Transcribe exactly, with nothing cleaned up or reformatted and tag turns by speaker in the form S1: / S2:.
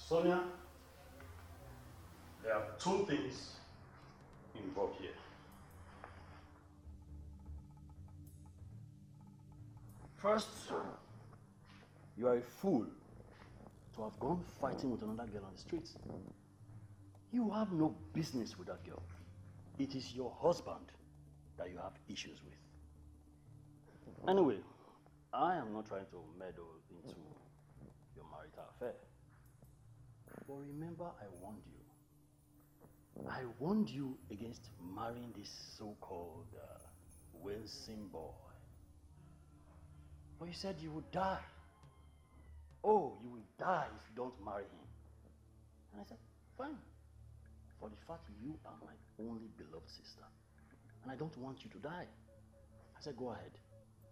S1: Sonia, there are two things involved here. First, you are a fool to have gone fighting with another girl on the streets. You have no business with that girl. It is your husband that you have issues with. Anyway, I am not trying to meddle into your marital affair. But remember, I warned you. I warned you against marrying this so-called uh, Wilson boy. But you said you would die. Oh, you will die if you don't marry him. And I said, fine. For the fact you are my only beloved sister. And I don't want you to die. I said, go ahead.